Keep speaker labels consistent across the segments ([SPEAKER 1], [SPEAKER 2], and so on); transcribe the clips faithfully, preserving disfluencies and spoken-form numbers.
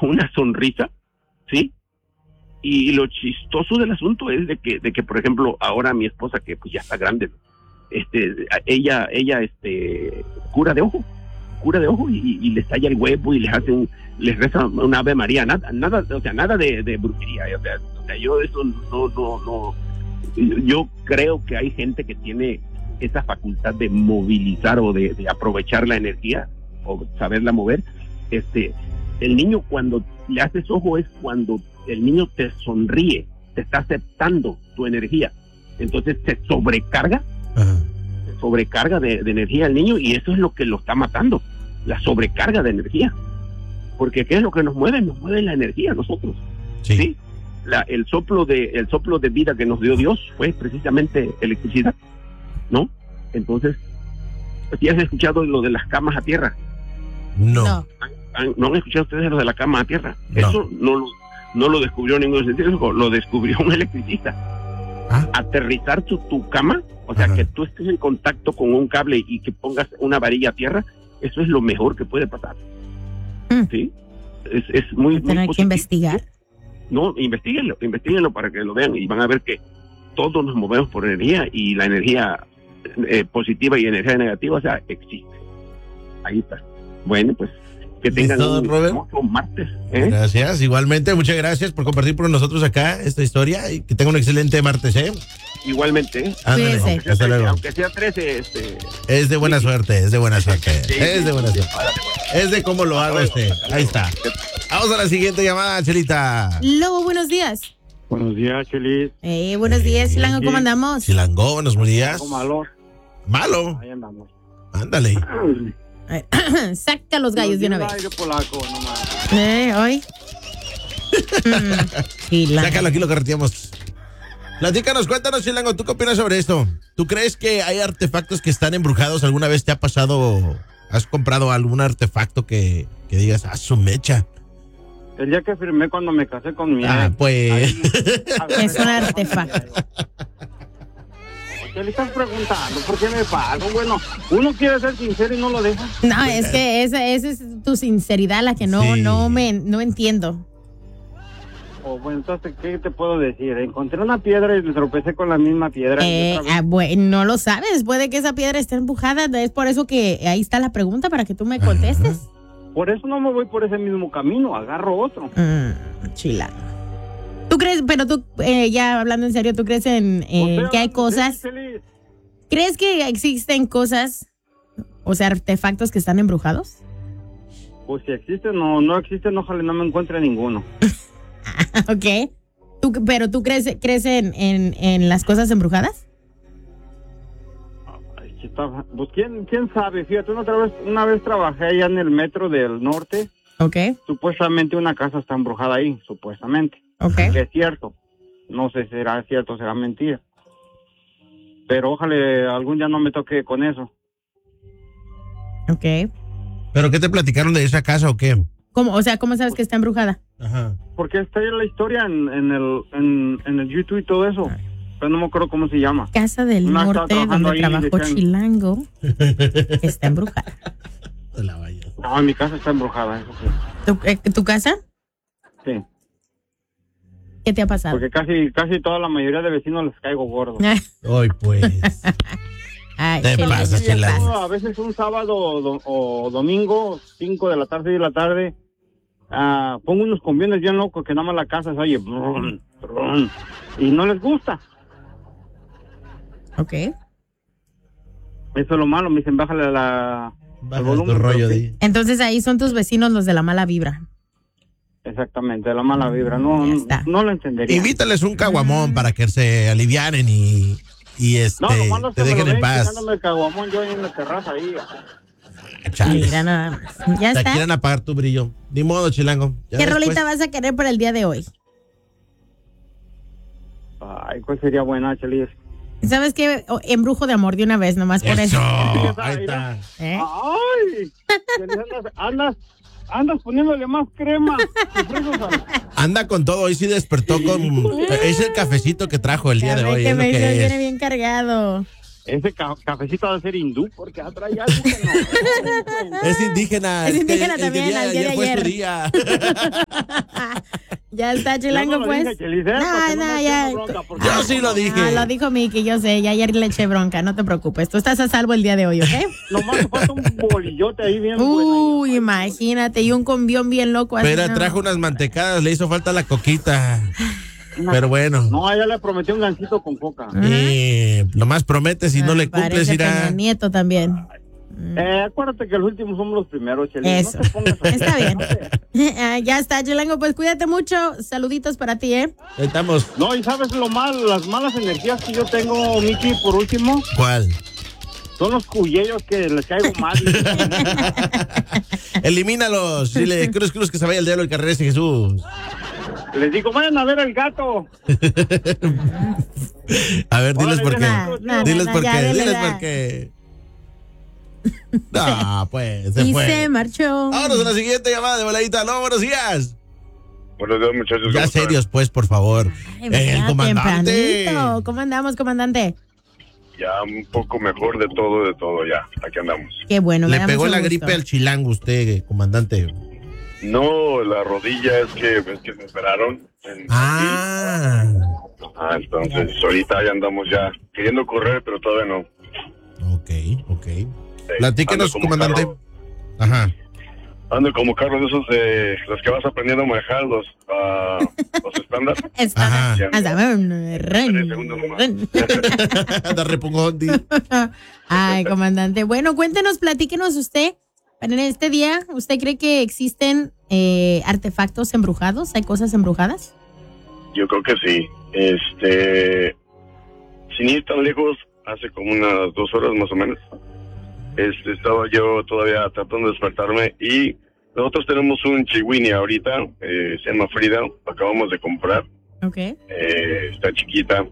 [SPEAKER 1] una sonrisa, ¿sí? Y lo chistoso del asunto es de que, de que por ejemplo, ahora mi esposa, que pues ya está grande, este, ella, ella, este, cura de ojo, cura de ojo y, y les talla el huevo y les hace un, les reza una Ave María, nada, nada, o sea, nada de, de brujería, o sea, o sea, yo eso no, no, no, yo creo que hay gente que tiene esa facultad de movilizar o de, de aprovechar la energía o saberla mover. Este, el niño cuando le haces ojo es cuando el niño te sonríe, te está aceptando tu energía, entonces se sobrecarga, Ajá. se sobrecarga de, de energía el niño y eso es lo que lo está matando, la sobrecarga de energía, porque ¿qué es lo que nos mueve? Nos mueve la energía a nosotros, ¿sí? ¿sí? La, el soplo de el soplo de vida que nos dio Dios fue precisamente electricidad, ¿no? Entonces, ¿ya has escuchado lo de las camas a tierra?
[SPEAKER 2] No.
[SPEAKER 1] ¿Han, han, ¿No han escuchado ustedes lo de la cama a tierra?
[SPEAKER 2] No.
[SPEAKER 1] Eso no lo, no lo descubrió ningún científico, lo descubrió un electricista. ¿Ah? Aterrizar tu, tu cama, o sea, Ajá. que tú estés en contacto con un cable y que pongas una varilla a tierra, eso es lo mejor que puede pasar. Mm. ¿Sí? Es, es muy, muy
[SPEAKER 3] Tener que investigar.
[SPEAKER 1] No, investiguenlo, investiguenlo para que lo vean y van a ver que todos nos movemos por energía y la energía eh, positiva y energía negativa, o sea, existe. Ahí está. Bueno, pues que tengan
[SPEAKER 2] ¿Listo,
[SPEAKER 1] un hermoso martes. ¿eh?
[SPEAKER 2] Gracias, igualmente, muchas gracias por compartir con nosotros acá esta historia y que tengan un excelente martes, ¿eh?
[SPEAKER 1] Igualmente. ¿eh?
[SPEAKER 2] Ándale,
[SPEAKER 1] aunque, sea
[SPEAKER 2] hasta luego.
[SPEAKER 1] aunque sea trece, este...
[SPEAKER 2] Es de buena sí. suerte, es de buena suerte. Sí, es de buena suerte. Es de cómo lo hago este. Ahí está. Vamos a la siguiente llamada, Chelita.
[SPEAKER 3] Lobo, buenos días.
[SPEAKER 4] Buenos días, Chelis.
[SPEAKER 3] Eh, buenos días, Chilango, ¿cómo andamos?
[SPEAKER 2] Chilango, buenos días.
[SPEAKER 4] Malo.
[SPEAKER 2] Malo.
[SPEAKER 4] Ahí andamos.
[SPEAKER 2] Ándale.
[SPEAKER 3] Saca los gallos de una vez.
[SPEAKER 4] Aire polaco, nomás.
[SPEAKER 3] Eh, hoy.
[SPEAKER 2] mm, Sácalo, aquí lo carreteamos. Platícanos, cuéntanos, Chilango, ¿tú qué opinas sobre esto? ¿Tú crees que hay artefactos que están embrujados? ¿Alguna vez te ha pasado, has comprado algún artefacto que, que digas, ah, su mecha?
[SPEAKER 4] El día que firmé cuando me casé con mi
[SPEAKER 2] Ah,
[SPEAKER 4] ex,
[SPEAKER 2] pues.
[SPEAKER 4] ahí,
[SPEAKER 3] es un artefacto.
[SPEAKER 4] ¿Qué le estás preguntando? ¿Por qué me pago? Bueno, uno quiere ser sincero y no lo deja.
[SPEAKER 3] No, es que esa, esa es tu sinceridad la que no, sí. no me no entiendo.
[SPEAKER 4] Oh, bueno, entonces, ¿qué te puedo decir? Encontré una piedra y me tropecé con la misma piedra.
[SPEAKER 3] Eh, ah, bueno, no lo sabes. Puede que esa piedra esté empujada. Es por eso que ahí está la pregunta para que tú me contestes.
[SPEAKER 4] Ajá. Por eso no me voy por ese mismo camino, agarro otro.
[SPEAKER 3] Mm, chila. ¿Tú crees, pero tú, eh, ya hablando en serio, ¿tú crees en, en o sea, que hay cosas? Feliz. ¿Crees que existen cosas, o sea, artefactos que están embrujados?
[SPEAKER 4] Pues si existen, no, no existen, ojalá no me encuentre ninguno.
[SPEAKER 3] Ok. ¿Tú, pero tú crees, crees en, en, en las cosas embrujadas?
[SPEAKER 4] Pues quién, quién sabe, fíjate, una, otra vez, una vez trabajé allá en el metro del norte.
[SPEAKER 3] Ok.
[SPEAKER 4] Supuestamente una casa está embrujada ahí, supuestamente.
[SPEAKER 3] Ok.
[SPEAKER 4] Que es cierto. No sé si será cierto o será mentira. Pero ojalá algún día no me toque con eso.
[SPEAKER 3] Ok.
[SPEAKER 2] ¿Pero qué te platicaron de esa casa o qué?
[SPEAKER 3] ¿Cómo? O sea, ¿cómo sabes que está embrujada?
[SPEAKER 2] Ajá.
[SPEAKER 4] Porque está ahí la historia en, en, el, en, en el YouTube y todo eso. Ay. Pero no me acuerdo cómo se llama.
[SPEAKER 3] Casa del Una Norte, donde trabajó decían... Chilango, está embrujada.
[SPEAKER 4] La vaya. No, mi casa está embrujada, eso sí.
[SPEAKER 3] ¿Tu, eh, ¿Tu casa?
[SPEAKER 4] Sí.
[SPEAKER 3] ¿Qué te ha pasado?
[SPEAKER 4] Porque casi casi toda la mayoría de vecinos les caigo gordo.
[SPEAKER 2] Ay, pues.
[SPEAKER 3] Ay,
[SPEAKER 2] te
[SPEAKER 3] Chilango,
[SPEAKER 2] pasa, Chilango.
[SPEAKER 4] A veces un sábado o, do, o domingo, cinco de la tarde, seis de la tarde, uh, pongo unos convienes bien locos que nada más la casa se oye brum, brum, y no les gusta.
[SPEAKER 3] Ok.
[SPEAKER 4] Eso es lo malo, me dicen, bájale la...
[SPEAKER 2] Baja el volumen, rollo de...
[SPEAKER 3] Entonces ahí son tus vecinos los de la mala vibra.
[SPEAKER 4] Exactamente, de la mala vibra, no, no, no lo entendería.
[SPEAKER 2] Invítales un caguamón para que se alivianen y, y este,
[SPEAKER 4] no,
[SPEAKER 2] te dejen en paz.
[SPEAKER 4] No, el caguamón yo ahí en la terraza ahí.
[SPEAKER 3] Mira nada más. Ya
[SPEAKER 2] te
[SPEAKER 3] está.
[SPEAKER 2] quieren apagar tu brillo. Ni modo, Chilango.
[SPEAKER 3] Ya ¿Qué después... rolita vas a querer para el día de hoy?
[SPEAKER 4] Ay, ¿cuál sería buena, Chelis?
[SPEAKER 3] ¿Sabes qué? Embrujo de amor de una vez, nomás por eso.
[SPEAKER 2] eso. Ahí está.
[SPEAKER 3] ¿Eh?
[SPEAKER 4] Ay, andas, andas, andas poniéndole más crema.
[SPEAKER 2] Anda con todo, hoy sí despertó con... Es el cafecito que trajo el día de hoy.
[SPEAKER 3] Que
[SPEAKER 2] es
[SPEAKER 3] me
[SPEAKER 2] lo que es.
[SPEAKER 3] viene bien cargado.
[SPEAKER 4] Ese ca- cafecito va a ser hindú porque atrás ya no.
[SPEAKER 2] Es indígena.
[SPEAKER 3] Es indígena
[SPEAKER 2] es
[SPEAKER 3] también,
[SPEAKER 2] el día,
[SPEAKER 3] al día de
[SPEAKER 2] ayer fue
[SPEAKER 3] ayer.
[SPEAKER 2] su día.
[SPEAKER 3] Ya está, Chilango,
[SPEAKER 4] Yo no lo
[SPEAKER 3] pues.
[SPEAKER 4] dije, Chelis, ¿eh?
[SPEAKER 3] No,
[SPEAKER 4] Para que
[SPEAKER 3] no,
[SPEAKER 4] me
[SPEAKER 3] ya.
[SPEAKER 4] echen bronca, porque-
[SPEAKER 2] Yo sí lo dije.
[SPEAKER 3] Ah, lo dijo Miki, yo sé, ya ayer le eché bronca, no te preocupes. Tú estás a salvo el día de hoy, ¿ok?
[SPEAKER 4] Nomás me falta un bolillote ahí bien
[SPEAKER 3] Uy,
[SPEAKER 4] bueno.
[SPEAKER 3] imagínate, y un combión bien loco así.
[SPEAKER 2] Pero
[SPEAKER 3] no.
[SPEAKER 2] trajo unas mantecadas, le hizo falta la coquita. Pero bueno.
[SPEAKER 4] No, ella le prometió un gancito con coca.
[SPEAKER 2] Eh, nomás prometes y no
[SPEAKER 3] Ah,
[SPEAKER 2] le cumples,
[SPEAKER 3] parece
[SPEAKER 2] irá.
[SPEAKER 3] Peña Nieto también.
[SPEAKER 4] Eh, acuérdate que los últimos somos los primeros, Chelis.
[SPEAKER 3] Eso.
[SPEAKER 4] No te pongas así.
[SPEAKER 3] Está bien. Ah, ya está, Chilango, pues cuídate mucho. Saluditos para ti, ¿eh?
[SPEAKER 2] Ahí estamos.
[SPEAKER 4] No, y sabes lo mal, las malas energías que yo tengo, Miki, por último,
[SPEAKER 2] ¿Cuál?
[SPEAKER 4] son los cuyellos que les caigo mal.
[SPEAKER 2] Elimínalos. Dile, cruz, cruz, que se vaya el diablo y que regrese Jesús.
[SPEAKER 4] Les digo, vayan a ver el gato.
[SPEAKER 2] A ver, diles
[SPEAKER 4] Órale,
[SPEAKER 2] por qué.
[SPEAKER 3] no, no,
[SPEAKER 2] Diles
[SPEAKER 3] no,
[SPEAKER 2] por
[SPEAKER 3] ya,
[SPEAKER 2] qué.
[SPEAKER 3] dile,
[SPEAKER 2] Diles
[SPEAKER 3] ya.
[SPEAKER 2] por qué. No, pues, se
[SPEAKER 3] Y
[SPEAKER 2] fue.
[SPEAKER 3] se marchó.
[SPEAKER 2] Vámonos a la siguiente llamada de voladita. No, buenos días.
[SPEAKER 5] Buenos días, muchachos.
[SPEAKER 2] Ya
[SPEAKER 5] ¿cómo están?
[SPEAKER 2] serios, pues, por favor.
[SPEAKER 3] Ay,
[SPEAKER 2] El
[SPEAKER 3] ya
[SPEAKER 2] comandante.
[SPEAKER 3] tempranito. ¿Cómo andamos, comandante?
[SPEAKER 5] Ya un poco mejor de todo, de todo, ya. Aquí andamos.
[SPEAKER 3] Qué bueno, me
[SPEAKER 2] Le
[SPEAKER 3] da
[SPEAKER 2] pegó
[SPEAKER 3] mucho
[SPEAKER 2] la
[SPEAKER 3] gusto.
[SPEAKER 2] gripe al chilango usted, comandante.
[SPEAKER 5] No, la rodilla es que, es que me operaron. En,
[SPEAKER 2] Ah,
[SPEAKER 5] Ah, entonces ahorita ya andamos ya queriendo correr, pero todavía no.
[SPEAKER 2] ok, ok.
[SPEAKER 5] Eh,
[SPEAKER 2] Platíquenos,
[SPEAKER 5] ando como
[SPEAKER 2] comandante.
[SPEAKER 5] carro-
[SPEAKER 2] Ajá.
[SPEAKER 5] Ando como carros de esos de los que vas aprendiendo a manejar, los, ah, los estándar.
[SPEAKER 3] Está.
[SPEAKER 2] Ajá.
[SPEAKER 3] Hasta-
[SPEAKER 5] Tres segundos nomás.
[SPEAKER 2] Anda repugón, di.
[SPEAKER 3] Ay, comandante. Bueno, cuéntenos, platíquenos usted. En este día, ¿usted cree que existen eh, artefactos embrujados? ¿Hay cosas embrujadas?
[SPEAKER 5] Yo creo que sí. Este, sin ir tan lejos, hace como unas dos horas más o menos, este, estaba yo todavía tratando de despertarme y nosotros tenemos un chihuahua ahorita, eh, se llama Frida, lo acabamos de comprar,
[SPEAKER 3] Ok.
[SPEAKER 5] eh, está chiquita.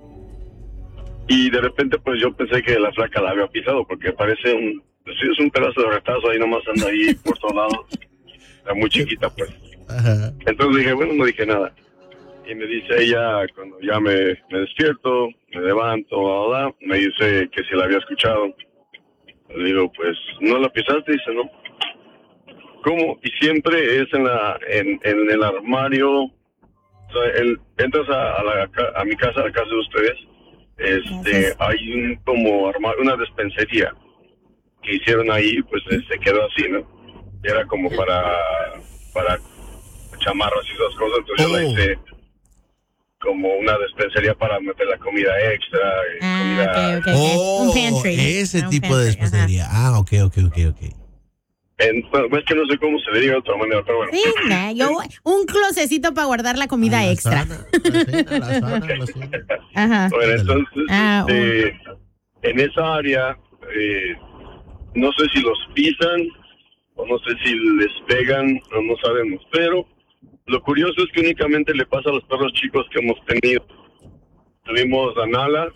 [SPEAKER 5] Y de repente pues yo pensé que la flaca la había pisado porque parece un, pues, sí, es un pedazo de retazo, ahí nomás anda ahí por todos lados. Está muy chiquita pues.
[SPEAKER 2] Ajá.
[SPEAKER 5] Entonces dije, bueno, no dije nada. Y me dice ella, cuando ya me, me despierto, me levanto, bla, bla, bla, me dice que si la había escuchado. Le digo, pues, ¿no la pisaste? Dice, no. ¿Cómo? Y siempre es en la en, en el armario. O sea, el, entras a, a, la, a mi casa, a la casa de ustedes, este,
[SPEAKER 3] Gracias.
[SPEAKER 5] hay un como armario, una despensería que hicieron ahí, pues eh, se quedó así, ¿no? Era como para, para chamarras y esas cosas, entonces yo la
[SPEAKER 2] Oh.
[SPEAKER 5] hice como una despensería para meter la comida extra. eh,
[SPEAKER 3] Ah,
[SPEAKER 5] comida,
[SPEAKER 3] ok, ok.
[SPEAKER 2] Oh,
[SPEAKER 3] Un pantry.
[SPEAKER 2] ese
[SPEAKER 3] Ah, un
[SPEAKER 2] tipo de
[SPEAKER 3] pantry, ajá.
[SPEAKER 2] despensería. Ah, ok, ok, ok, ok.
[SPEAKER 5] En, bueno, es que no sé cómo se le diga de otra manera, pero bueno.
[SPEAKER 3] Sí, nah, yo, un closecito para guardar la comida
[SPEAKER 2] A la
[SPEAKER 3] extra.
[SPEAKER 2] zona, la cena, la zona, la cena.
[SPEAKER 3] Ajá.
[SPEAKER 5] Bueno, entonces,
[SPEAKER 3] Ah,
[SPEAKER 5] este, en esa área, eh, no sé si los pisan, o no sé si les pegan, o no sabemos, pero lo curioso es que únicamente le pasa a los perros chicos que hemos tenido. Tuvimos a Nala,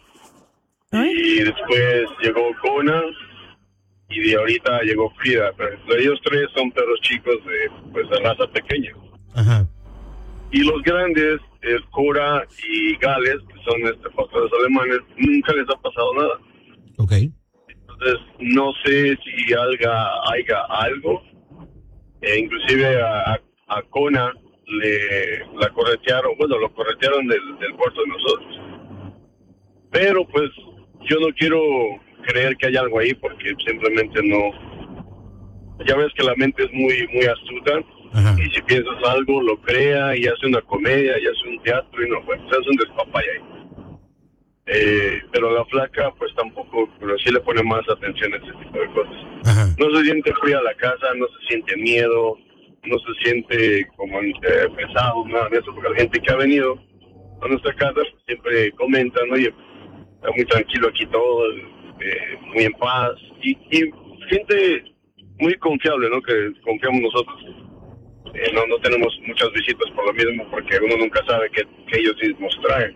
[SPEAKER 5] y después llegó Kona, y de ahorita llegó Frida, pero ellos tres son perros chicos de, pues, de raza pequeña.
[SPEAKER 2] Ajá.
[SPEAKER 5] Y los grandes, eh, Cora y Gales, que son este, pastores alemanes, nunca les ha pasado nada.
[SPEAKER 2] Ok.
[SPEAKER 5] Entonces, no sé si haya, haya algo. Eh, inclusive a, a, a Kona le la corretearon, bueno, lo corretearon del, del puerto de nosotros. Pero pues yo no quiero creer que haya algo ahí porque simplemente no. Ya ves que la mente es muy, muy astuta.
[SPEAKER 2] Ajá.
[SPEAKER 5] Y si piensas algo, lo crea y hace una comedia y hace un teatro y no, pues hace un despapaya ahí. Eh, pero la flaca, pues tampoco, pero sí le pone más atención a ese tipo de cosas.
[SPEAKER 2] Ajá.
[SPEAKER 5] No se siente fría la casa, no se siente miedo, no se siente como eh, pesado, nada de eso, porque la gente que ha venido a nuestra casa pues, siempre comentan, oye, está muy tranquilo aquí todo, eh, muy en paz, y, y gente muy confiable, ¿no? Que confiamos nosotros. Eh, no, no tenemos muchas visitas por lo mismo, porque uno nunca sabe qué, qué ellos mismos traen.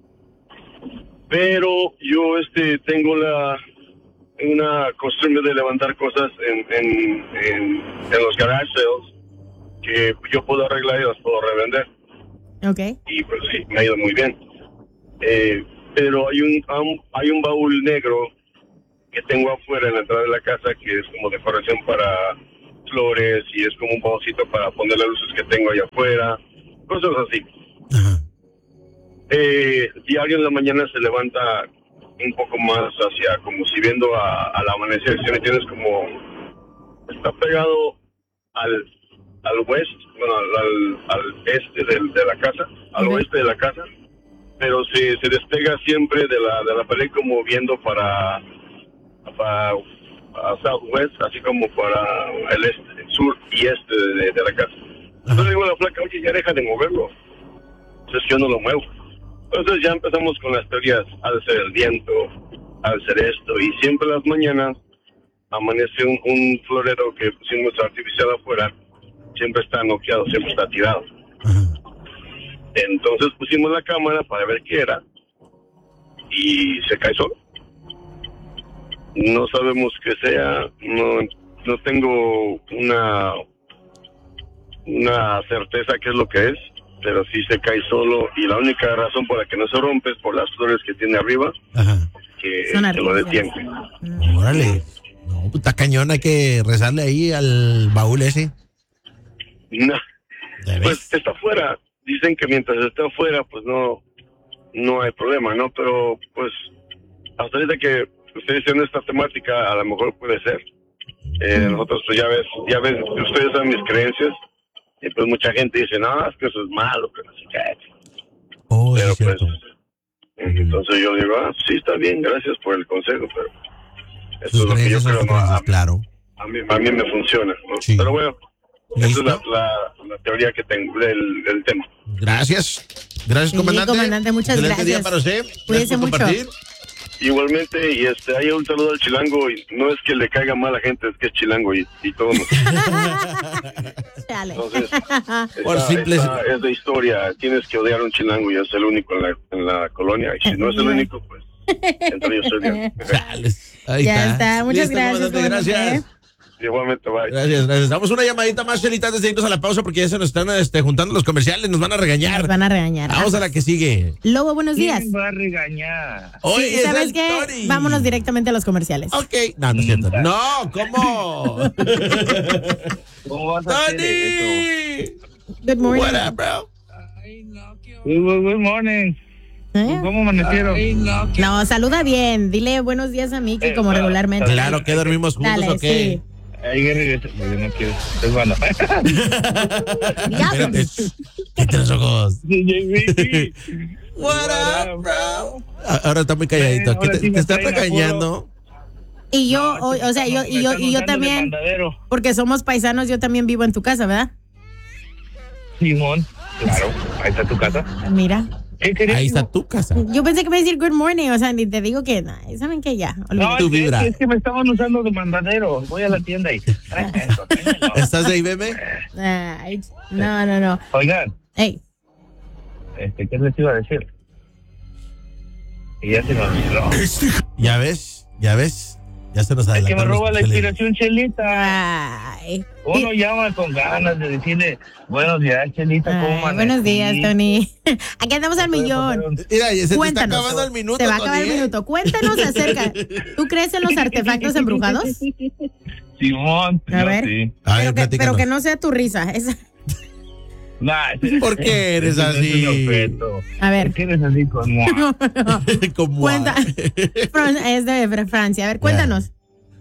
[SPEAKER 5] Pero yo este tengo la una costumbre de levantar cosas en, en, en, en los garage sales que yo puedo arreglar y las puedo revender.
[SPEAKER 3] Ok.
[SPEAKER 5] Y pues sí, me ha ido muy bien. Eh, pero hay un, um, hay un baúl negro que tengo afuera en la entrada de la casa que es como decoración para flores y es como un baúlcito para poner las luces que tengo allá afuera, cosas así.
[SPEAKER 2] Ajá.
[SPEAKER 5] Eh, diario en la mañana se levanta un poco más hacia, como si viendo a, al amanecer, si me entiendes, como está pegado al, al west, bueno, al, al, al este del, de la casa, al
[SPEAKER 3] Uh-huh.
[SPEAKER 5] oeste de la casa, pero se, se despega siempre de la, de la pared como viendo para, para a southwest, así como para el este, sur y este de, de la casa. Entonces digo a la placa, oye, ya deja de moverlo. Entonces yo no lo muevo. Entonces ya empezamos con las teorías, al ser el viento, al ser esto, y siempre las mañanas amanece un, un florero que pusimos artificial afuera, siempre está noqueado, siempre está tirado.
[SPEAKER 2] Ajá.
[SPEAKER 5] Entonces pusimos la cámara para ver qué era, y se cae solo. No sabemos qué sea, no, no tengo una, una certeza qué es lo que es, pero sí se cae solo, y la única razón por la que no se rompe es por las flores que tiene arriba,
[SPEAKER 2] Ajá.
[SPEAKER 5] que,
[SPEAKER 3] Son
[SPEAKER 5] que lo
[SPEAKER 3] artificiales.
[SPEAKER 5] detiene.
[SPEAKER 2] Órale. No, pues está cañón, hay que rezarle ahí al baúl ese.
[SPEAKER 5] No,
[SPEAKER 2] ¿Ya ves?
[SPEAKER 5] pues está afuera. Dicen que mientras esté afuera, pues no, no hay problema, ¿no? Pero pues hasta ahorita que ustedes tienen esta temática, a lo mejor puede ser. Eh, nosotros, pues ya ves, ya ves, ustedes saben mis creencias, y pues mucha gente dice, no, es que eso es malo, que no sé qué.
[SPEAKER 2] Oh, sí,
[SPEAKER 5] Pero
[SPEAKER 2] es
[SPEAKER 5] pues,
[SPEAKER 2] cierto.
[SPEAKER 5] entonces yo digo, ah, sí, está bien, gracias por el consejo, pero eso
[SPEAKER 2] Sus
[SPEAKER 5] es lo que yo
[SPEAKER 2] creencias son
[SPEAKER 5] creo,
[SPEAKER 2] sus
[SPEAKER 5] ¿no? A,
[SPEAKER 2] creencias, claro.
[SPEAKER 5] a mí, a mí me funciona, ¿no?
[SPEAKER 2] Sí.
[SPEAKER 5] Pero bueno, esa
[SPEAKER 2] ¿Listo?
[SPEAKER 5] es la, la, la teoría que tengo del, del tema.
[SPEAKER 2] Gracias. Gracias,
[SPEAKER 3] Sí,
[SPEAKER 2] comandante.
[SPEAKER 3] comandante, muchas
[SPEAKER 2] Excelente
[SPEAKER 3] gracias.
[SPEAKER 2] día para usted. Gracias
[SPEAKER 3] Cuídese
[SPEAKER 2] por
[SPEAKER 3] mucho.
[SPEAKER 2] compartir.
[SPEAKER 5] Igualmente, y este, hay un saludo al chilango, y no es que le caiga mal a la gente, es que es chilango y, y todo. ¿No?
[SPEAKER 3] Chale.
[SPEAKER 5] Entonces,
[SPEAKER 2] Por
[SPEAKER 5] esta,
[SPEAKER 2] simples-
[SPEAKER 5] esta es de historia, tienes que odiar a un chilango y es el único en la, en la colonia, y si no es el único, pues, entre ellos soy bien.
[SPEAKER 2] Chales. Ahí
[SPEAKER 3] Ya está. Muchas
[SPEAKER 2] Listo,
[SPEAKER 3] gracias,
[SPEAKER 2] comandante,
[SPEAKER 3] comandante.
[SPEAKER 2] gracias.
[SPEAKER 5] Igualmente, bye.
[SPEAKER 2] Gracias, gracias. Damos una llamadita más, Chelita, antes de irnos a la pausa porque ya se nos están este, juntando los comerciales, nos van a regañar.
[SPEAKER 3] Nos van a regañar.
[SPEAKER 2] Vamos a la que sigue.
[SPEAKER 3] Lobo, buenos días.
[SPEAKER 6] ¿Quién va a regañar?
[SPEAKER 2] Oye,
[SPEAKER 3] Sí,
[SPEAKER 2] es
[SPEAKER 3] ¿sabes
[SPEAKER 2] el
[SPEAKER 3] qué?
[SPEAKER 2] Tony.
[SPEAKER 3] Vámonos directamente a los comerciales.
[SPEAKER 2] Ok. No, no es cierto. No, ¿cómo?
[SPEAKER 6] ¿Cómo vas a hacer eso?
[SPEAKER 2] ¡Tony!
[SPEAKER 3] Good morning.
[SPEAKER 2] What up, bro?
[SPEAKER 6] Good, good- good morning.
[SPEAKER 3] ¿Eh?
[SPEAKER 6] ¿Cómo amanecieron?
[SPEAKER 3] No, saluda bien. Dile buenos días a Miki
[SPEAKER 6] Eh,
[SPEAKER 3] como
[SPEAKER 6] claro,
[SPEAKER 3] regularmente.
[SPEAKER 2] Claro que dormimos juntos,
[SPEAKER 3] Dale,
[SPEAKER 2] ¿o qué?
[SPEAKER 3] sí.
[SPEAKER 6] Ahí que regrese. Pues yo no quiero. Es bueno.
[SPEAKER 3] Diablo.
[SPEAKER 2] Espérate. Quítate los ojos.
[SPEAKER 6] D J Ricky.
[SPEAKER 2] What up, bro? Ah, Ahora está muy calladito.
[SPEAKER 6] Eh,
[SPEAKER 2] ¿Qué
[SPEAKER 6] ahora
[SPEAKER 2] te,
[SPEAKER 6] sí me
[SPEAKER 2] te está
[SPEAKER 6] traen
[SPEAKER 2] regañando?
[SPEAKER 3] Y yo,
[SPEAKER 6] No,
[SPEAKER 3] o,
[SPEAKER 6] es que
[SPEAKER 3] o sea,
[SPEAKER 6] me
[SPEAKER 3] yo
[SPEAKER 6] están-
[SPEAKER 3] y
[SPEAKER 6] me
[SPEAKER 3] yo
[SPEAKER 6] están
[SPEAKER 3] y yo
[SPEAKER 6] usando de
[SPEAKER 3] también,
[SPEAKER 6] mandadero.
[SPEAKER 3] porque somos paisanos, yo también vivo en tu casa, ¿verdad?
[SPEAKER 6] Simón. Claro. Ahí está tu casa.
[SPEAKER 3] Mira,
[SPEAKER 6] ¿Qué querías?
[SPEAKER 2] Ahí está tu casa.
[SPEAKER 3] yo pensé que me iba a decir good morning, o sea, ni te digo que, nah, saben que ya,
[SPEAKER 6] No,
[SPEAKER 3] olvídate.
[SPEAKER 2] Tu
[SPEAKER 6] es que,
[SPEAKER 2] vibra.
[SPEAKER 6] es que me estaban usando de mandadero. Voy a la tienda y tráeme eso, tráemelo.
[SPEAKER 2] ¿Estás de I B M?
[SPEAKER 3] Ay, no, no, no.
[SPEAKER 6] Oigan,
[SPEAKER 3] Ey,
[SPEAKER 6] este, ¿qué les iba a decir? Y ya se me olvidó.
[SPEAKER 2] ¿Ya ves? ¿Ya ves? Ya se nos
[SPEAKER 6] Es
[SPEAKER 2] adelantó.
[SPEAKER 6] que me roba la inspiración, Chelita.
[SPEAKER 3] ay.
[SPEAKER 6] Uno llama con ganas de decirle, buenos días, Chelita, ¿cómo
[SPEAKER 3] Ay,
[SPEAKER 6] amaneciste?
[SPEAKER 3] buenos días, Tony. Aquí andamos al millón.
[SPEAKER 2] Mira, ya se te está
[SPEAKER 3] Cuéntanos.
[SPEAKER 2] acabando el minuto.
[SPEAKER 3] Se va a acabar el
[SPEAKER 2] Tony, ¿eh?
[SPEAKER 3] minuto. Cuéntanos acerca. ¿Tú crees en los artefactos embrujados?
[SPEAKER 6] Simón,
[SPEAKER 3] A
[SPEAKER 6] yo
[SPEAKER 3] ver.
[SPEAKER 6] sí.
[SPEAKER 2] A ver,
[SPEAKER 3] Pero que, pero
[SPEAKER 2] platícanos.
[SPEAKER 3] que no sea tu risa. esa-
[SPEAKER 6] Nah, ese-
[SPEAKER 2] ¿Por qué eres
[SPEAKER 6] ese no es
[SPEAKER 2] así?
[SPEAKER 6] un objeto.
[SPEAKER 3] A ver.
[SPEAKER 6] ¿Por qué eres así con moi?
[SPEAKER 2] Como
[SPEAKER 3] Cuenta. Fran- Es de Fr- Francia. A ver, cuéntanos.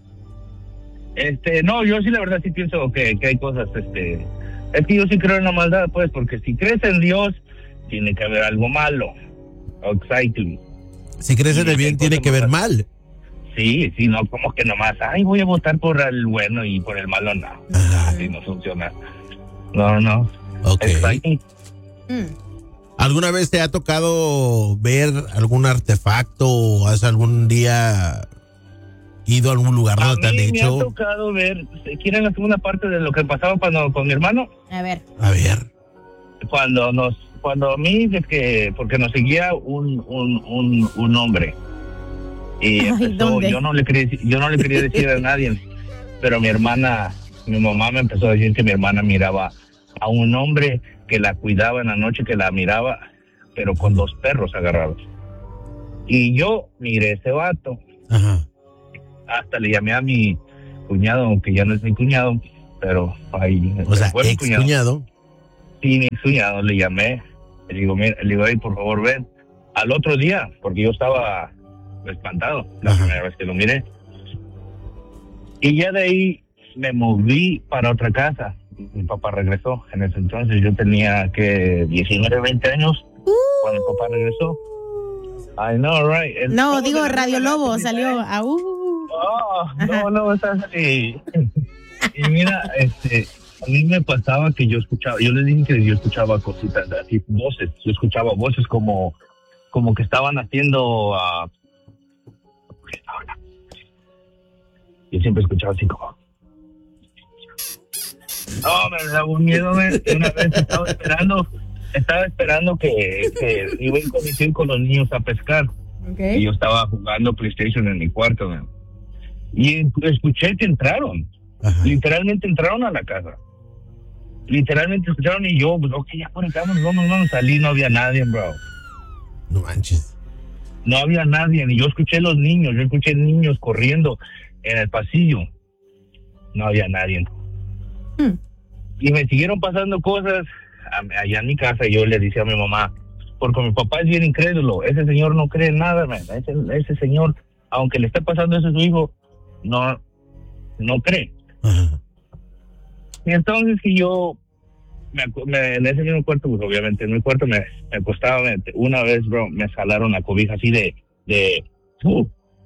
[SPEAKER 6] Este, no, yo sí la verdad sí pienso que, que hay cosas, este, es que yo sí creo en la maldad, pues, porque si crees en Dios, tiene que haber algo malo. Exactly.
[SPEAKER 2] Si crees en el bien, tiene que ver mal.
[SPEAKER 6] Sí, sí, no, como que nomás, ay, voy a votar por el bueno y por el malo, no.
[SPEAKER 2] Ajá.
[SPEAKER 6] Así no funciona. No, no.
[SPEAKER 2] Ok.
[SPEAKER 6] Exactly.
[SPEAKER 3] Mm.
[SPEAKER 2] ¿Alguna vez te ha tocado ver algún artefacto o has algún día ido a algún lugar
[SPEAKER 6] A
[SPEAKER 2] donde te han
[SPEAKER 6] mí me ha
[SPEAKER 2] dicho?
[SPEAKER 6] tocado ver, ¿quieren la segunda parte de lo que pasaba cuando con mi hermano?
[SPEAKER 3] A ver.
[SPEAKER 2] A ver.
[SPEAKER 6] Cuando nos, cuando a mí, de que, porque nos seguía un, un, un, un hombre. Y
[SPEAKER 3] Ay,
[SPEAKER 6] empezó,
[SPEAKER 3] ¿dónde?
[SPEAKER 6] yo no le quería, decir- yo no le quería decir a nadie, pero mi hermana, mi mamá me empezó a decir que mi hermana miraba a un hombre que la cuidaba en la noche, que la miraba, pero con dos perros agarrados. Y yo miré ese vato.
[SPEAKER 2] Ajá.
[SPEAKER 6] Hasta le llamé a mi cuñado, aunque ya no es mi cuñado, pero ahí
[SPEAKER 2] O sea,
[SPEAKER 6] fue mi
[SPEAKER 2] ex cuñado.
[SPEAKER 6] Sí, mi cuñado le llamé. Le digo, mira, le digo, hey, por favor, ven. Al otro día, porque yo estaba espantado la
[SPEAKER 2] Ajá.
[SPEAKER 6] primera vez que lo miré. Y ya de ahí me moví para otra casa. Mi papá regresó. En ese entonces yo tenía que diecinueve, veinte años cuando mi papá regresó. I know, right? El
[SPEAKER 3] No,
[SPEAKER 6] sábado
[SPEAKER 3] digo
[SPEAKER 6] de la
[SPEAKER 3] Radio
[SPEAKER 6] mañana,
[SPEAKER 3] Lobo,
[SPEAKER 6] sí,
[SPEAKER 3] salió.
[SPEAKER 6] ¿eh?
[SPEAKER 3] Ah, uh.
[SPEAKER 6] Oh, no, no, estás ahí. Y mira, este, a mí me pasaba que yo escuchaba, yo les dije que yo escuchaba cositas así, voces. Yo escuchaba voces como, como que estaban haciendo. Uh, yo siempre escuchaba así como. No, me daba un miedo, man. Una vez estaba esperando, estaba esperando que, que iba a ir con mis hijos con los niños a pescar. Y
[SPEAKER 3] Okay.
[SPEAKER 6] yo estaba jugando PlayStation en mi cuarto, man. Y escuché que entraron.
[SPEAKER 2] Ajá.
[SPEAKER 6] Literalmente entraron a la casa. Literalmente escucharon y yo, pues, ok, ya conectamos, vamos, vamos. Salí, no había nadie, bro.
[SPEAKER 2] No manches.
[SPEAKER 6] No había nadie. Y yo escuché los niños, yo escuché niños corriendo en el pasillo. No había nadie.
[SPEAKER 3] Hmm.
[SPEAKER 6] Y me siguieron pasando cosas a- allá en mi casa. Y yo le decía a mi mamá, porque mi papá es bien incrédulo. Ese señor no cree en nada, man. Ese, ese señor, aunque le esté pasando eso a su hijo, no, no cree.
[SPEAKER 2] Ajá.
[SPEAKER 6] Y entonces que yo me, acu- me- en ese mismo cuarto, pues obviamente en mi cuarto me, me acostaba, me- una vez, bro, me jalaron la cobija así de de uh,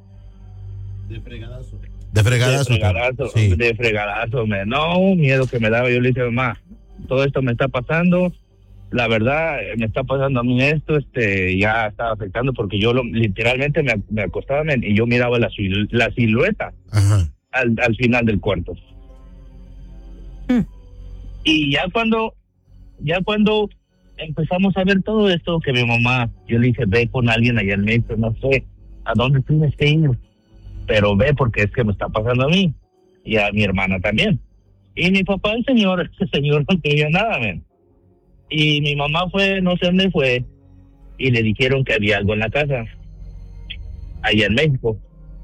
[SPEAKER 2] De fregadazo. De
[SPEAKER 6] de
[SPEAKER 2] fregadazo.
[SPEAKER 6] fregadazo,
[SPEAKER 2] Sí.
[SPEAKER 6] de fregadazo, me, no, un miedo que me daba. Yo le dije, mamá, todo esto me está pasando, la verdad, eh, me está pasando a mí esto, este, ya estaba afectando porque yo lo, literalmente me, me acostaba, men, y yo miraba la, sil- la silueta
[SPEAKER 2] Ajá.
[SPEAKER 6] al, al final del cuarto.
[SPEAKER 3] Hmm.
[SPEAKER 6] Y ya cuando, ya cuando empezamos a ver todo esto, que mi mamá, yo le dije, ve con alguien allá en México, no sé a dónde tienes que ir, pero ve porque es que me está pasando a mí y a mi hermana también. Y mi papá, el señor, ese señor no creía nada, men. Y mi mamá fue, no sé dónde fue, y le dijeron que había algo en la casa, allá en México.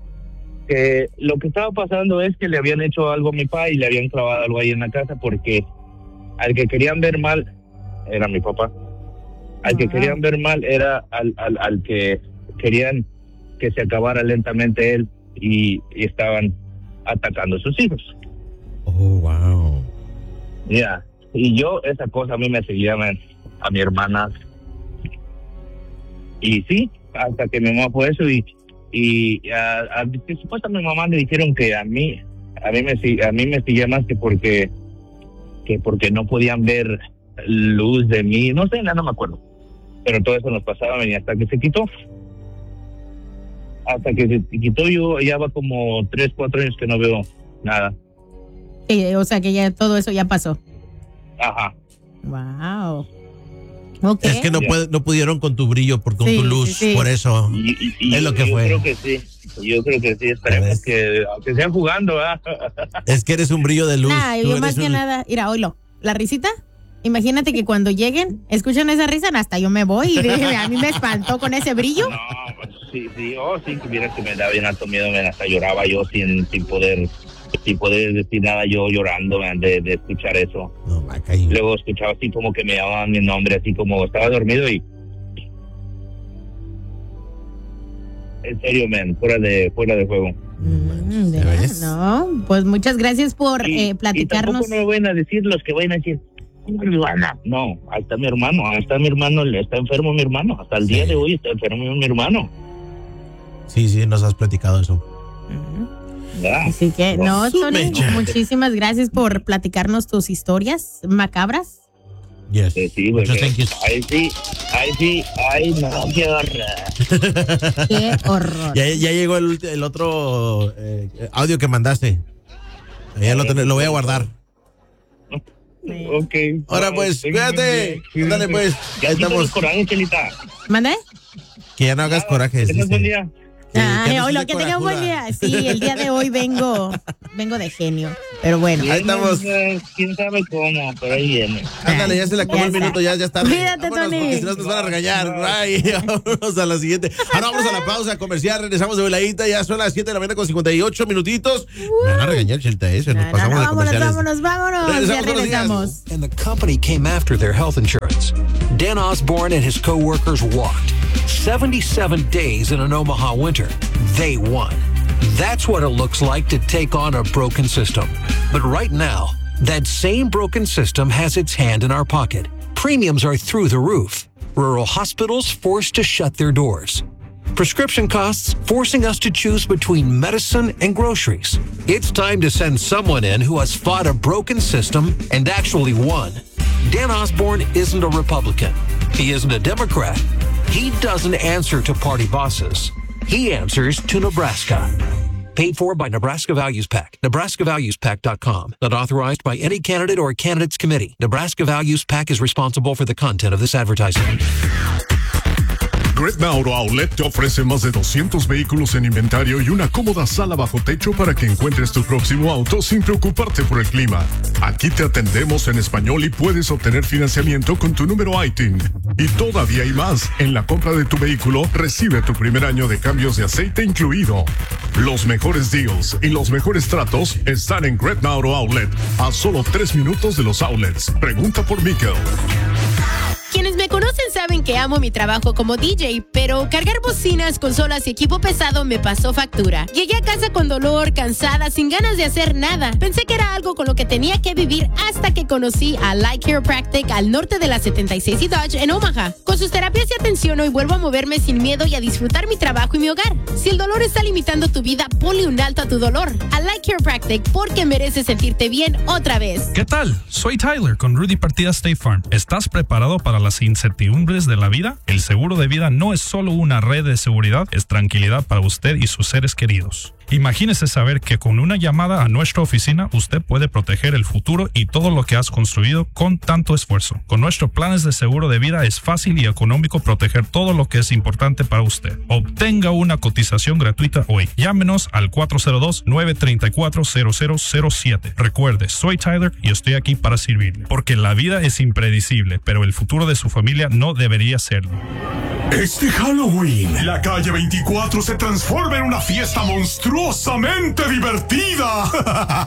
[SPEAKER 6] Que lo que estaba pasando es que le habían hecho algo a mi papá y le habían clavado algo ahí en la casa, porque al que querían ver mal era mi papá. Al que
[SPEAKER 3] Wow.
[SPEAKER 6] querían ver mal era al, al, al que querían que se acabara lentamente él, y, y estaban atacando a sus hijos.
[SPEAKER 2] Oh, wow.
[SPEAKER 6] Ya. Y yo, esa cosa a mí me seguía, man, a mi hermana. Y sí, hasta que mi mamá fue eso y y a, a, que supuestamente a mi mamá le dijeron que a mí a mí me si- a mí me seguía más que porque que porque no podían ver luz de mí, no sé, nada, no me acuerdo, pero todo eso nos pasaba y hasta que se quitó hasta que se quitó yo ya va como tres cuatro años que no veo nada.
[SPEAKER 3] Eh, o sea que ya todo eso ya pasó.
[SPEAKER 6] Ajá.
[SPEAKER 3] Wow. Ok.
[SPEAKER 2] Es que no,
[SPEAKER 6] Ya.
[SPEAKER 2] puede, no pudieron con tu brillo, por, con
[SPEAKER 3] Sí,
[SPEAKER 2] tu luz,
[SPEAKER 3] sí, sí.
[SPEAKER 2] por eso.
[SPEAKER 6] Y, y- y
[SPEAKER 2] Es lo
[SPEAKER 6] yo-
[SPEAKER 2] que
[SPEAKER 6] yo
[SPEAKER 2] fue.
[SPEAKER 6] creo que sí, yo creo que sí, esperemos
[SPEAKER 2] ¿Ves?
[SPEAKER 6] que aunque sean jugando, ¿verdad?
[SPEAKER 2] Es que eres un brillo de luz.
[SPEAKER 3] Nah,
[SPEAKER 2] Tú
[SPEAKER 3] yo
[SPEAKER 2] eres
[SPEAKER 3] más que
[SPEAKER 2] un-
[SPEAKER 3] nada, mira, oílo, la risita. Imagínate que cuando lleguen, escuchan esa risa, hasta yo me voy y dije, a mí me espantó con ese brillo.
[SPEAKER 6] No, pues, sí, sí, oh, sí, que vieras que me da bien alto miedo, man, hasta lloraba yo sin, sin poder, sin poder decir nada, yo llorando, man, de, de escuchar eso.
[SPEAKER 2] No, Maca, y-
[SPEAKER 6] Luego escuchaba así como que me llamaban mi nombre, así como estaba dormido y... En serio, man, fuera de, fuera de juego.
[SPEAKER 3] Mm,
[SPEAKER 2] ¿Ya
[SPEAKER 3] ¿verdad?
[SPEAKER 2] ves?
[SPEAKER 3] No, pues muchas gracias por
[SPEAKER 6] Y,
[SPEAKER 3] eh, platicarnos.
[SPEAKER 6] y tampoco no me van a decir los que vayan a decir, no, ahí está mi hermano, ahí está mi hermano, está enfermo mi hermano, hasta el
[SPEAKER 2] Sí.
[SPEAKER 6] día de hoy está enfermo mi hermano.
[SPEAKER 2] Sí, sí, nos has platicado eso.
[SPEAKER 3] Ujú.
[SPEAKER 6] ¿Verdad?
[SPEAKER 3] Así que, no,
[SPEAKER 2] Su
[SPEAKER 3] Tony,
[SPEAKER 2] mecha.
[SPEAKER 3] muchísimas gracias por platicarnos tus historias macabras.
[SPEAKER 2] Yes.
[SPEAKER 6] Sí, sí,
[SPEAKER 2] Muchos
[SPEAKER 6] porque-
[SPEAKER 2] thank yous.
[SPEAKER 6] Ahí sí, ahí sí, ay no, qué horror.
[SPEAKER 3] Qué horror.
[SPEAKER 2] Ya, ya llegó el, ulti- el otro eh, audio que mandaste. Ya lo, ten- lo voy a guardar.
[SPEAKER 3] Sí.
[SPEAKER 6] Ok.
[SPEAKER 2] Ahora pues, cuídate. Dale pues.
[SPEAKER 6] Ya
[SPEAKER 2] Ahí
[SPEAKER 6] quítale
[SPEAKER 2] estamos.
[SPEAKER 6] el coraje, Chelita.
[SPEAKER 3] ¿Mande?
[SPEAKER 2] Que ya no hagas corajes.
[SPEAKER 6] Tengas buen
[SPEAKER 2] dice.
[SPEAKER 6] día.
[SPEAKER 2] Que,
[SPEAKER 3] Ay,
[SPEAKER 2] que
[SPEAKER 3] hoy
[SPEAKER 2] no
[SPEAKER 3] lo
[SPEAKER 2] esté
[SPEAKER 3] que tenga un buen
[SPEAKER 2] corajuda.
[SPEAKER 3] día. Sí, el día de hoy vengo, vengo de genio. Pero bueno.
[SPEAKER 2] Ahí estamos.
[SPEAKER 6] Quién sabe cómo, pero ahí viene.
[SPEAKER 2] Ándale, ya se le acabó
[SPEAKER 3] Ya
[SPEAKER 2] el
[SPEAKER 3] está.
[SPEAKER 2] minuto, ya, ya está.
[SPEAKER 3] Cuídate,
[SPEAKER 2] Vámonos,
[SPEAKER 3] Tony.
[SPEAKER 2] porque si no nos van a regañar. Bye. Vámonos a la siguiente. Ahora vamos a la pausa comercial. Regresamos de voladita. Ya son las siete de la mañana con cincuenta y ocho minutitos. Me van a regañar, Chelta, ese. Nos
[SPEAKER 3] No,
[SPEAKER 2] pasamos
[SPEAKER 3] no,
[SPEAKER 2] de
[SPEAKER 3] vámonos,
[SPEAKER 2] comerciales.
[SPEAKER 3] vámonos, vámonos. Ya
[SPEAKER 2] Regresamos, buenos días.
[SPEAKER 3] regresamos.
[SPEAKER 7] And the company came after their health insurance. Dan Osborne and his co-workers walked. seventy-seven days in an Omaha winter. They won. That's what it looks like to take on a broken system. But right now, that same broken system has its hand in our pocket. Premiums are through the roof. Rural hospitals forced to shut their doors. Prescription costs forcing us to choose between medicine and groceries. It's time to send someone in who has fought a broken system and actually won. Dan Osborne isn't a Republican. He isn't a Democrat. He doesn't answer to party bosses. He answers to Nebraska. Paid for by Nebraska Values PAC. Nebraska Values Pac dot com. Not authorized by any candidate or candidates committee. Nebraska Values PAC is responsible for the content of this advertising.
[SPEAKER 8] Gretna Auto Outlet te ofrece más de doscientos vehículos en inventario y una cómoda sala bajo techo para que encuentres tu próximo auto sin preocuparte por el clima. Aquí te atendemos en español y puedes obtener financiamiento con tu número I T I N. Y todavía hay más. En la compra de tu vehículo, recibe tu primer año de cambios de aceite incluido. Los mejores deals y los mejores tratos están en Gretna Auto Outlet, a solo tres minutos de los outlets. Pregunta por Mikkel.
[SPEAKER 9] Quienes me conocen saben que amo mi trabajo como D J, pero cargar bocinas, consolas y equipo pesado me pasó factura. Llegué a casa con dolor, cansada, sin ganas de hacer nada. Pensé que era algo con lo que tenía que vivir hasta que conocí a Light Chiropractic al norte de la setenta y seis y Dodge en Omaha. Con sus terapias y atención hoy vuelvo a moverme sin miedo y a disfrutar mi trabajo y mi hogar. Si el dolor está limitando tu vida, ponle un alto a tu dolor. A Light Chiropractic porque mereces sentirte bien otra vez.
[SPEAKER 10] ¿Qué tal? Soy Tyler con Rudy Partida State Farm. ¿Estás preparado para las incertidumbres de la vida? El seguro de vida no es solo una red de seguridad, es tranquilidad para usted y sus seres queridos. Imagínese saber que con una llamada a nuestra oficina usted puede proteger el futuro y todo lo que has construido con tanto esfuerzo. Con nuestros planes de seguro de vida es fácil y económico proteger todo lo que es importante para usted. Obtenga una cotización gratuita hoy. Llámenos al cuatro cero dos, nueve tres cuatro, cero cero cero siete. Recuerde, soy Tyler y estoy aquí para servirle. Porque la vida es impredecible, pero el futuro de su familia no debería serlo.
[SPEAKER 8] Este Halloween, la calle veinticuatro se transforma en una fiesta monstruosamente divertida.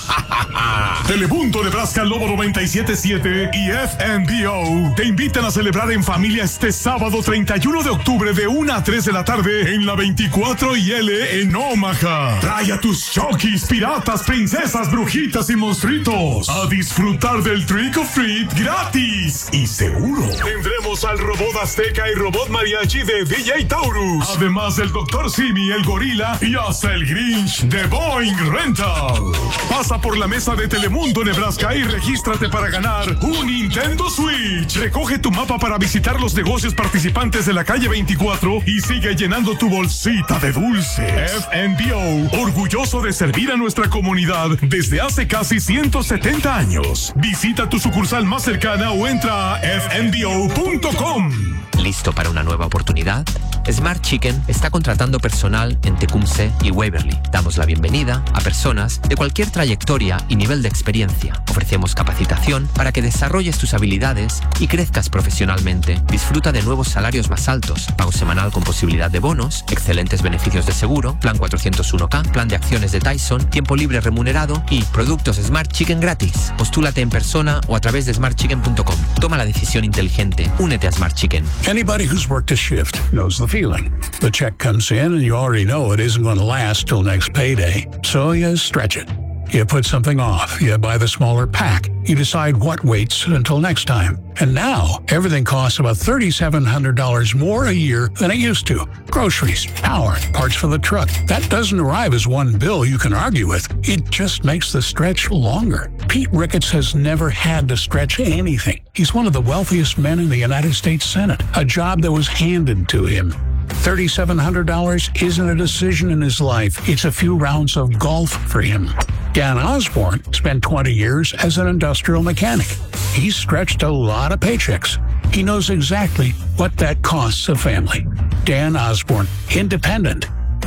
[SPEAKER 8] Telemundo, Nebraska, Lobo noventa y siete punto siete y F N B O te invitan a celebrar en familia este sábado treinta y uno de octubre de una a tres de la tarde en la veinticuatro y L en Omaha. Trae a tus chokis, piratas, princesas, brujitas y monstruitos a disfrutar del Trick or Treat gratis. Y seguro tendremos al robot azteca y robot mariachi de D J Taurus, además del doctor Simi, el gorila y hasta el Grinch de Boeing Rental. Pasa por la mesa de Telemundo Nebraska y regístrate para ganar un Nintendo Switch. Recoge tu mapa para visitar los negocios participantes de la calle veinticuatro y sigue llenando tu bolsita de dulces. F N B O, orgulloso de servir a nuestra comunidad desde hace casi ciento setenta años. Visita tu sucursal más cercana o entra a f n b o punto com.
[SPEAKER 11] ¿Listo para una nueva oportunidad? Smart Chicken está contratando personal en Tecumseh y Waverly. Damos la bienvenida a personas de cualquier trayectoria y nivel de experiencia. Ofrecemos capacitación para que desarrolles tus habilidades y crezcas profesionalmente. Disfruta de nuevos salarios más altos, pago semanal con posibilidad de bonos, excelentes beneficios de seguro, plan cuatrocientos uno K, plan de acciones de Tyson, tiempo libre remunerado y productos Smart Chicken gratis. Postúlate en persona o a través de smart chicken punto com. Toma la decisión inteligente. Únete a Smart Chicken.
[SPEAKER 12] Anybody who's worked a shift knows the feeling. The check comes in and you already know it isn't going to last till next payday. So you stretch it. You put something off. You buy the smaller pack. You decide what waits until next time. And now, everything costs about three thousand seven hundred dollars more a year than it used to. Groceries, power, parts for the truck. That doesn't arrive as one bill you can argue with. It just makes the stretch longer. Pete Ricketts has never had to stretch anything. He's one of the wealthiest men in the United States Senate, a job that was handed to him. three thousand seven hundred dollars isn't a decision in his life. It's a few rounds of golf for him. Dan Osborne spent twenty years as an industrial mechanic. He's stretched a lot of paychecks. He knows exactly what that costs a family. Dan Osborne, independent,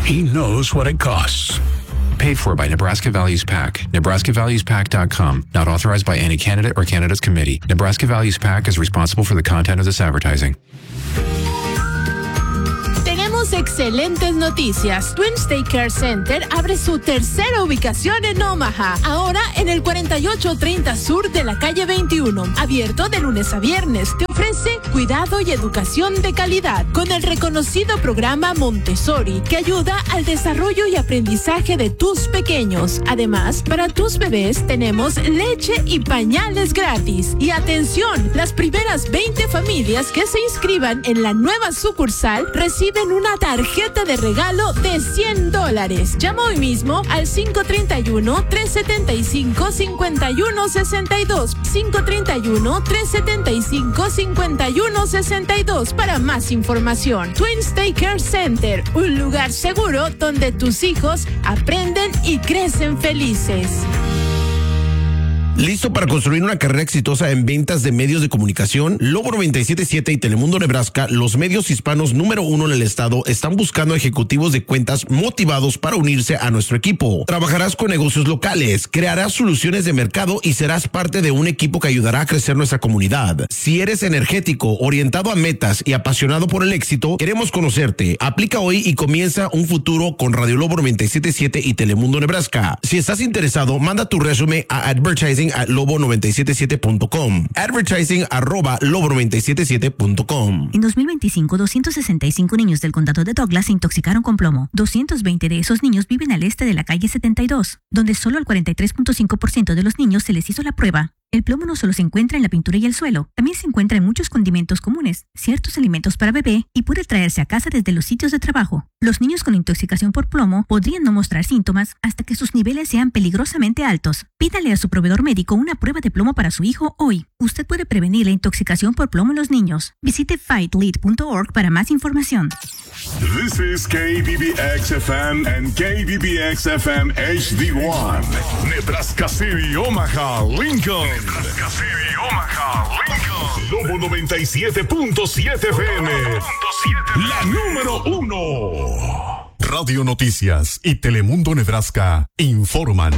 [SPEAKER 12] He knows what it costs.
[SPEAKER 13] Paid for by Nebraska Values PAC. Nebraska Values P A C dot com. Not authorized by any candidate or candidate's committee. Nebraska Values PAC is responsible for the content of this advertising.
[SPEAKER 9] Tenemos excelentes noticias. Twin State Care Center abre su tercera ubicación en Omaha, ahora en el cuarenta y ocho treinta Sur de la calle veintiuno. Abierto de lunes a viernes. Te ofrece cuidado y educación de calidad con el reconocido programa Montessori, que ayuda al desarrollo y aprendizaje de tus pequeños. Además, para tus bebés tenemos leche y pañales gratis. Y atención, las primeras veinte familias que se inscriban en la nueva sucursal reciben una tarjeta de regalo de cien dólares. Llama hoy mismo al cinco tres uno, tres siete cinco, cinco uno seis dos, cinco tres uno, tres siete cinco, cinco uno seis dos para más información. Twin State Care Center, un lugar seguro donde tus hijos aprenden y crecen felices.
[SPEAKER 14] ¿Listo para construir una carrera exitosa en ventas de medios de comunicación? Lobo noventa y siete punto siete y Telemundo Nebraska, los medios hispanos número uno en el estado, están buscando ejecutivos de cuentas motivados para unirse a nuestro equipo. Trabajarás con negocios locales, crearás soluciones de mercado y serás parte de un equipo que ayudará a crecer nuestra comunidad. Si eres energético, orientado a metas y apasionado por el éxito, queremos conocerte. Aplica hoy y comienza un futuro con Radio Lobo noventa y siete punto siete y Telemundo Nebraska. Si estás interesado, manda tu resumen a advertising at lobo noventa y siete siete punto com. Advertising arroba lobo noventa y siete siete punto com.
[SPEAKER 15] En dos mil veinticinco, doscientos sesenta y cinco niños del condado de Douglas se intoxicaron con plomo. doscientos veinte de esos niños viven al este de la calle setenta y dos, donde solo al cuarenta y tres punto cinco por ciento de los niños se les hizo la prueba. El plomo no solo se encuentra en la pintura y el suelo, también se encuentra en muchos condimentos comunes, ciertos alimentos para bebé y puede traerse a casa desde los sitios de trabajo. Los niños con intoxicación por plomo podrían no mostrar síntomas hasta que sus niveles sean peligrosamente altos. Pídale a su proveedor médico una prueba de plomo para su hijo hoy. Usted puede prevenir la intoxicación por plomo en los niños. Visite fight lead punto org para más información.
[SPEAKER 8] This is K B B X F M and K B B X F M H D one. Nebraska City, Omaha, Lincoln. Nebraska City, Omaha, Lincoln. Lobo noventa y siete punto siete F M. La número uno. Radio Noticias y Telemundo Nebraska informan.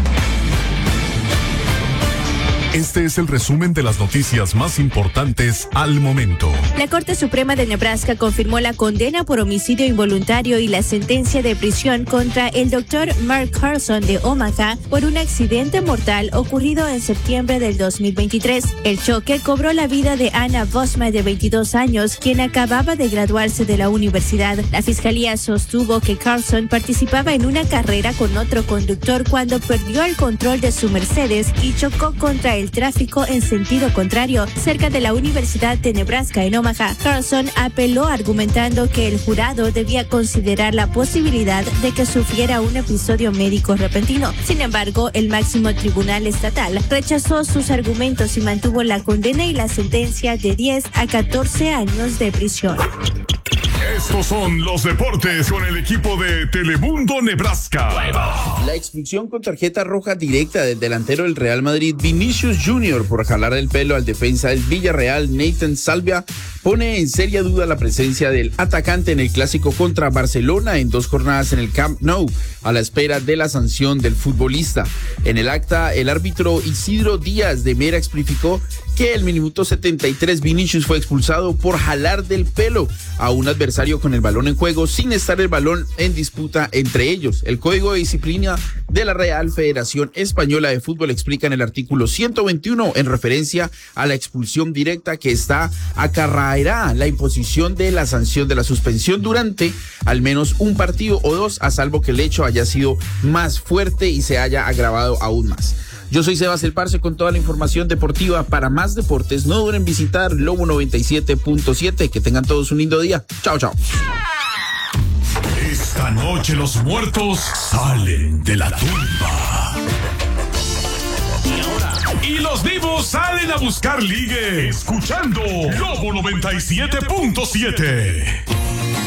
[SPEAKER 8] Este es el resumen de las noticias más importantes al momento.
[SPEAKER 16] La Corte Suprema de Nebraska confirmó la condena por homicidio involuntario y la sentencia de prisión contra el doctor Mark Carlson de Omaha por un accidente mortal ocurrido en septiembre del dos mil veintitrés. El choque cobró la vida de Anna Bosma, de veintidós años, quien acababa de graduarse de la universidad. La fiscalía sostuvo que Carlson participaba en una carrera con otro conductor cuando perdió el control de su Mercedes y chocó contra el tráfico en sentido contrario cerca de la Universidad de Nebraska en Omaha. Carlson apeló argumentando que el jurado debía considerar la posibilidad de que sufriera un episodio médico repentino. Sin embargo, el máximo tribunal estatal rechazó sus argumentos y mantuvo la condena y la sentencia de diez a catorce años de prisión.
[SPEAKER 8] Estos son los deportes con el equipo de Telemundo Nebraska.
[SPEAKER 17] La expulsión con tarjeta roja directa del delantero del Real Madrid, Vinicius Junior, por jalar el pelo al defensa del Villarreal, Nathan Salvia, pone en seria duda la presencia del atacante en el clásico contra Barcelona en dos jornadas en el Camp Nou, a la espera de la sanción del futbolista. En el acta, el árbitro Isidro Díaz de Mera explicó que el minuto setenta y tres Vinicius fue expulsado por jalar del pelo a un adversario con el balón en juego sin estar el balón en disputa entre ellos. El Código de Disciplina de la Real Federación Española de Fútbol explica en el artículo ciento veintiuno, en referencia a la expulsión directa, que esta acarreará la imposición de la sanción de la suspensión durante al menos un partido o dos, a salvo que el hecho haya sido más fuerte y se haya agravado aún más. Yo soy Sebas El Parce con toda la información deportiva. Para más deportes, no duden en visitar Lobo noventa y siete punto siete. Que tengan todos un lindo día. Chao, chao.
[SPEAKER 8] Esta noche los muertos salen de la tumba. Y los vivos salen a buscar ligue, escuchando Lobo noventa y siete punto siete.